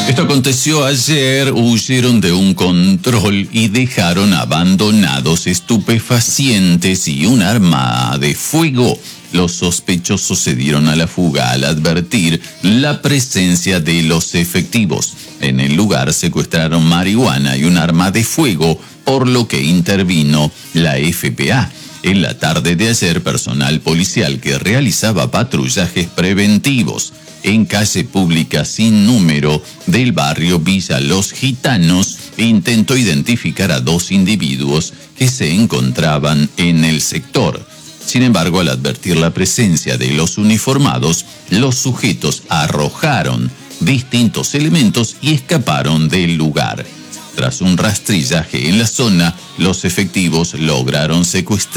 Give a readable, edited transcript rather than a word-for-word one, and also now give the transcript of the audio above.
Esto aconteció ayer, huyeron de un control y dejaron abandonados estupefacientes y un arma de fuego. Los sospechosos se dieron a la fuga al advertir la presencia de los efectivos. En el lugar secuestraron marihuana y un arma de fuego, por lo que intervino la FPA. En la tarde de ayer, personal policial que realizaba patrullajes preventivos en calle pública sin número del barrio Villa Los Gitanos intentó identificar a dos individuos que se encontraban en el sector. Sin embargo, al advertir la presencia de los uniformados, los sujetos arrojaron distintos elementos y escaparon del lugar. Tras un rastrillaje en la zona, los efectivos lograron secuestrar